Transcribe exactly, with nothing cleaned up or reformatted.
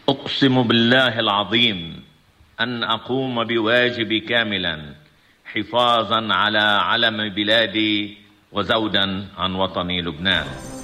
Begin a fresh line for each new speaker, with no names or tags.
أقسم بالله العظيم أن أقوم بواجبي كاملا حفاظا على علم بلادي وزودا عن وطني لبنان.